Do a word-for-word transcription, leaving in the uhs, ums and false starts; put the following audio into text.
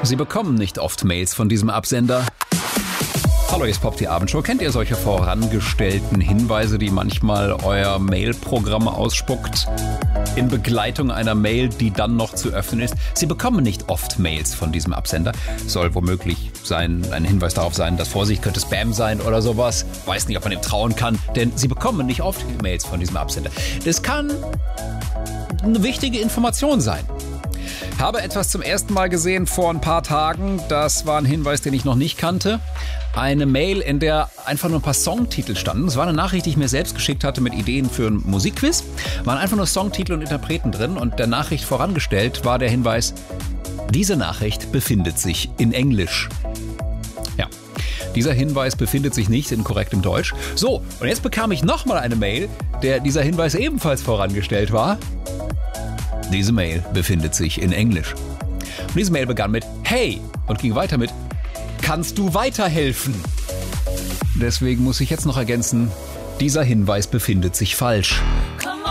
Sie bekommen nicht oft Mails von diesem Absender. Hallo, hier ist Pop, die Abendshow. Kennt ihr solche vorangestellten Hinweise, die manchmal euer Mailprogramm ausspuckt? In Begleitung einer Mail, die dann noch zu öffnen ist. Sie bekommen nicht oft Mails von diesem Absender. Soll womöglich sein, ein Hinweis darauf sein, dass Vorsicht, könnte Spam sein oder sowas. Weiß nicht, ob man ihm trauen kann, denn sie bekommen nicht oft Mails von diesem Absender. Das kann eine wichtige Information sein. Habe etwas zum ersten Mal gesehen vor ein paar Tagen. Das war ein Hinweis, den ich noch nicht kannte. Eine Mail, in der einfach nur ein paar Songtitel standen. Es war eine Nachricht, die ich mir selbst geschickt hatte mit Ideen für ein Musikquiz. Waren einfach nur Songtitel und Interpreten drin. Und der Nachricht vorangestellt war der Hinweis: Diese Nachricht befindet sich in Englisch. Ja, dieser Hinweis befindet sich nicht in korrektem Deutsch. So, und jetzt bekam ich nochmal eine Mail, der dieser Hinweis ebenfalls vorangestellt war. Diese Mail befindet sich in Englisch. Und diese Mail begann mit Hey und ging weiter mit Kannst du weiterhelfen? Deswegen muss ich jetzt noch ergänzen, dieser Hinweis befindet sich falsch.